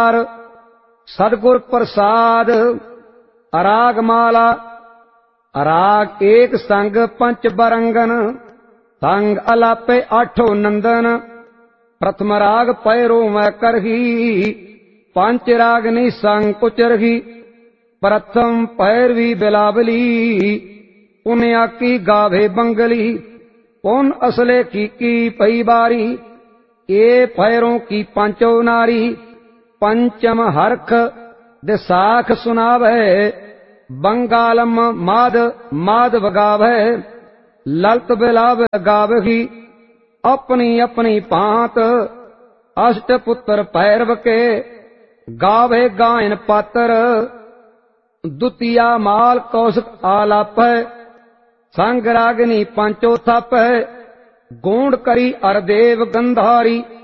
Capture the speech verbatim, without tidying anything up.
अपार सदगुर प्रसाद। अराग माला अराग एक संग पंच बरंगन संग अलापे आठो नंदन। प्रथम राग पैरो मैं करही पंच रागनी संग कुचरही। प्रथम पैरवी बिलावली उन आकी गावे बंगली। उन असले की की पई बारी ये पैरों की पंचो नारी। पंचम हरख दिसाख सुनावे बंगालम माद माधव गावे। ललत बिलाव गावही अपनी अपनी पात। अष्ट पुत्र पैरव के गावे गायन पातर। द्वितीया माल कौशिक आलाप संग रागिनी पंचो थप। गूंड करी अरदेव गंधारी